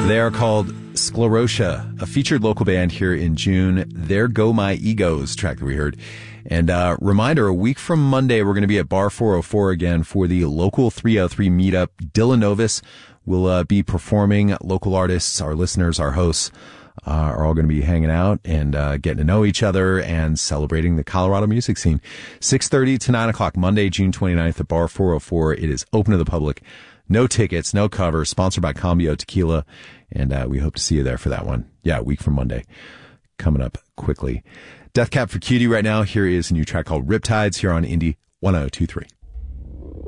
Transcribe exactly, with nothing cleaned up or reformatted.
They are called Sclerotia, a featured local band here in June. There Go My Egos, track that we heard. And uh reminder, a week from Monday, we're going to be at Bar four oh four again for the Local three oh three meetup. Dylan Novus will uh, be performing. Local artists, our listeners, our hosts uh, are all going to be hanging out and uh getting to know each other and celebrating the Colorado music scene. six thirty to nine o'clock, Monday, June twenty-ninth at Bar four oh four. It is open to the public. No tickets, no cover, sponsored by Cambio Tequila. And uh, we hope to see you there for that one. Yeah, a week from Monday. Coming up quickly. Death Cab for Cutie right now. Here is a new track called Riptides here on Indie one oh two three.